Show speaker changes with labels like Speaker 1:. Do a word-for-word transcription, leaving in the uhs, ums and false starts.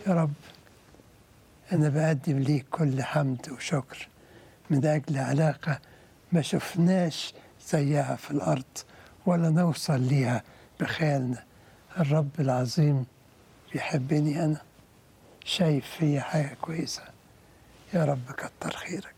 Speaker 1: يا رب أنا بقدم ليك كل حمد وشكر من أجل علاقة ما شفناش زيها في الأرض ولا نوصل ليها بخيالنا. الرب العظيم بيحبني أنا، شايف فيا حاجة كويسة. يا رب كتر خيرك.